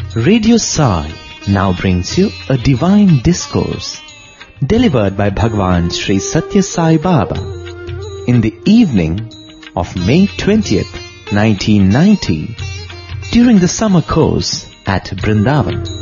Radio Sai now brings you a divine discourse delivered by Bhagwan Sri Satya Sai Baba in the evening of May 20th, 1990 during the summer course at Vrindavan.